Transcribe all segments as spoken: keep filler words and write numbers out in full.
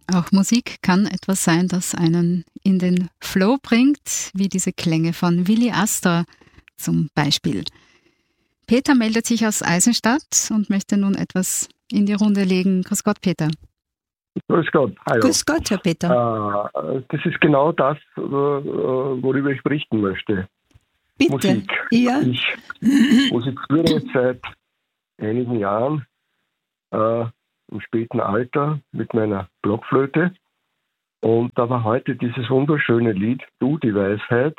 Auch Musik kann etwas sein, das einen in den Flow bringt, wie diese Klänge von Willi Astor zum Beispiel. Peter meldet sich aus Eisenstadt und möchte nun etwas in die Runde legen. Grüß Gott, Peter. Grüß Gott, hallo. Grüß Gott, Herr Peter. Äh, das ist genau das, äh, worüber ich berichten möchte. Bitte. Musik. Ja. Ich musiziere jetzt seit einigen Jahren äh, im späten Alter mit meiner Blockflöte. Und da war heute dieses wunderschöne Lied, Du, die Weisheit,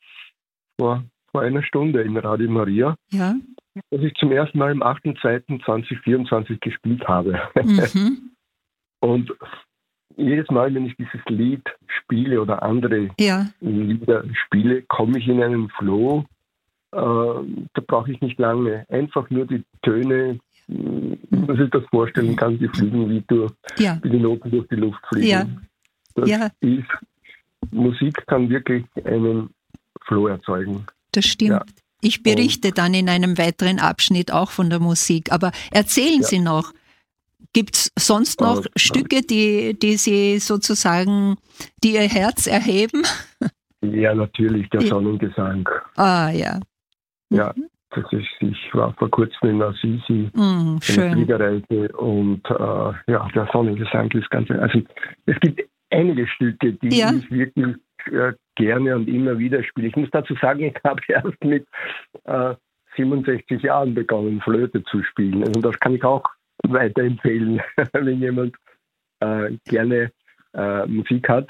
vor, vor einer Stunde in Radio Maria, Ja. das ich zum ersten Mal am achten zweiten zweitausendvierundzwanzig gespielt habe. Mhm. Und jedes Mal, wenn ich dieses Lied spiele oder andere Ja. Lieder spiele, komme ich in einen Flow. Äh, da brauche ich nicht lange. Einfach nur die Töne, mh, dass ich das vorstellen kann, die fliegen wie, durch, Ja. wie die Noten durch die Luft fliegen. Ja. Das Ja. ist, Musik kann wirklich einen Flow erzeugen. Das stimmt. Ja. Ich berichte dann in einem weiteren Abschnitt auch von der Musik. Aber erzählen Ja. Sie noch, gibt es sonst noch Äh, Stücke, die, die Sie sozusagen, die Ihr Herz erheben? Ja, natürlich, der Ja. Sonnengesang. Ah, ja. Ja, das ist, ich war vor kurzem in Assisi. Mm, Eine schön. Fliegerreise und äh, ja, der Sonnengesang ist ganz, also es gibt einige Stücke, die Ja. ich wirklich äh, gerne und immer wieder spiele. Ich muss dazu sagen, ich habe erst mit äh, siebenundsechzig Jahren begonnen, Flöte zu spielen. Also das kann ich auch weiterempfehlen, wenn jemand äh, gerne äh, Musik hat.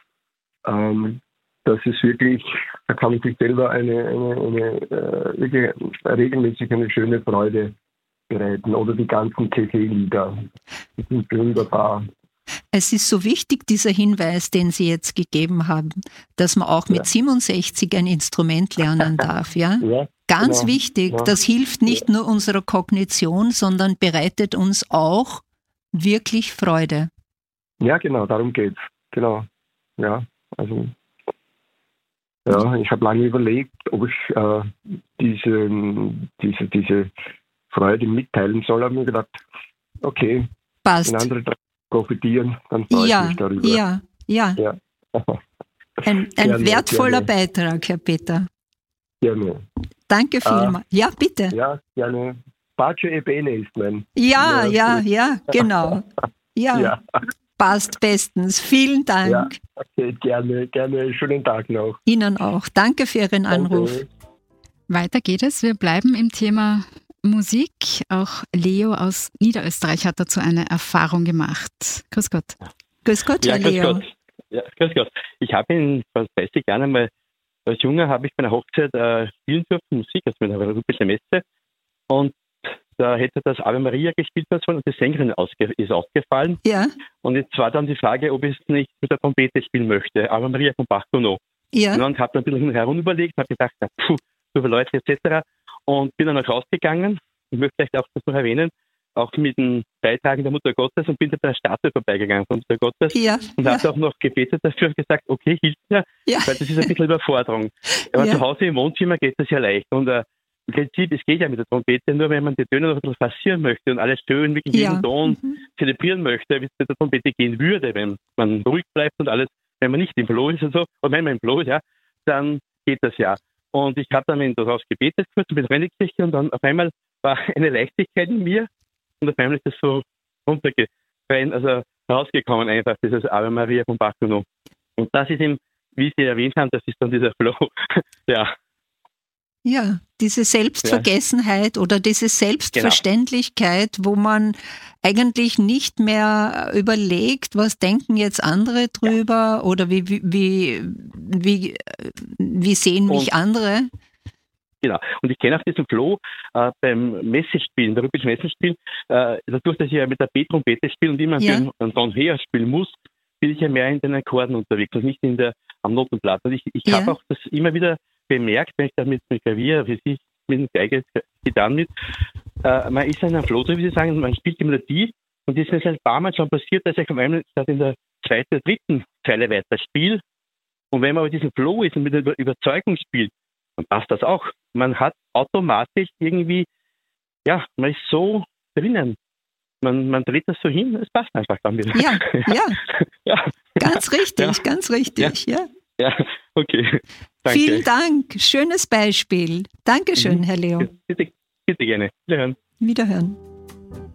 Ähm, das ist wirklich, da kann man sich selber eine, eine, eine äh, wirklich regelmäßig eine schöne Freude bereiten. Oder die ganzen T V-Lieder. Die sind wunderbar. Es ist so wichtig, dieser Hinweis, den Sie jetzt gegeben haben, dass man auch mit Ja. siebenundsechzig ein Instrument lernen darf. Ja? Ja, Ganz genau. wichtig. Ja. Das hilft nicht nur unserer Kognition, sondern bereitet uns auch wirklich Freude. Ja, genau, darum geht's. Genau. Ja, also ja, ich habe lange überlegt, ob ich äh, diese, diese, diese Freude mitteilen soll. Habe mir gedacht, okay, Passt. wenn andere daran profitieren, dann freue ich Ja, mich darüber. ja, ja. Ja. Ein, ein Gerne, wertvoller gerne. Beitrag, Herr Peter. Gerne. Danke vielmals. Ja, bitte. Ja, gerne. Pace e bene ist mein. Ja, Ja, ja, ja, genau. Ja, Ja, passt bestens. Vielen Dank. ja. Okay, gerne, gerne. Schönen Tag noch. Ihnen auch. Danke für Ihren Anruf. Danke. Weiter geht es. Wir bleiben im Thema Musik. Auch Leo aus Niederösterreich hat dazu eine Erfahrung gemacht. Grüß Gott. Grüß Gott, Ja, Herr grüß Leo. Gott. Ja, grüß Gott. Ich habe in vor dreißig Jahren einmal, als Junger habe ich bei einer Hochzeit äh, spielen dürfen, Musik, also mit einer rubischen Messe. Und da hätte das Ave Maria gespielt werden sollen und die Sängerin ausge- ist ausgefallen. Ja, Und jetzt war dann die Frage, ob ich es nicht mit der Trompete spielen möchte. Ave Maria von Bach Gounod. ja, Und dann habe ich ein bisschen herum überlegt, habe gedacht, na, puh, so viele Leute et cetera. Und bin dann auch rausgegangen. Ich möchte vielleicht auch das noch erwähnen, auch mit dem Beitragen der Mutter Gottes und bin da bei der Statue vorbeigegangen von Mutter Gottes. ja, Und ja, habe auch noch gebetet dafür und gesagt, okay, hilft mir, ja, weil das ist ein bisschen Überforderung. Aber Ja. zu Hause im Wohnzimmer geht das ja leicht. Und äh, im Prinzip, es geht ja mit der Trompete, nur wenn man die Töne noch ein bisschen passieren möchte und alles schön wirklich Ja. jeden Ton Mhm. zelebrieren möchte, wie es mit der Trompete gehen würde, wenn man ruhig bleibt und alles, wenn man nicht im Flow ist und so, und wenn man im Flow ist, ja, dann geht das ja. Und ich habe dann daraus gebetet, kurz mit Reinigkirche, und dann auf einmal war eine Leichtigkeit in mir und auf einmal ist das so runtergefallen, also rausgekommen einfach, dieses Ave Maria von Bach Gounod. Und das ist eben, wie Sie erwähnt haben, das ist dann dieser Flow. Ja, ja. Diese Selbstvergessenheit oder diese Selbstverständlichkeit, wo man eigentlich nicht mehr überlegt, was denken jetzt andere drüber oder wie, wie, wie, wie, wie sehen mich Und- andere. genau. Und ich kenne auch diesen Flow äh, beim Messespielen, bei rhythmischen Messespielen, äh, dadurch, dass ich ja mit der B-Trompete spiele und immer Ja. einen einen Ton höher spielen muss, bin ich ja mehr in den Akkorden unterwegs und nicht in der, am Notenblatt. Und ich, ich Ja. habe auch das immer wieder bemerkt, wenn ich da mit dem Klavier, wie Sie, mit dem Geige, Gitarren mit, äh, man ist in einem Flow drin, wie Sie sagen, man spielt die Melodie und das ist mir ein paar Mal schon passiert, dass ich auf einmal statt in der zweiten, dritten Zeile weiter spiele. Und wenn man aber diesen Flow ist und mit der Über- Überzeugung spielt, dann passt das auch. Man hat automatisch irgendwie, ja, man ist so drinnen. man, man dreht das so hin, es passt einfach dann wieder. Ja, ja. ja. Ganz richtig, ja. ganz richtig, ja. Ja, ja. Okay. Danke. Vielen Dank, schönes Beispiel. Dankeschön, mhm. Herr Leo. Bitte, bitte gerne. Wiederhören. Wiederhören.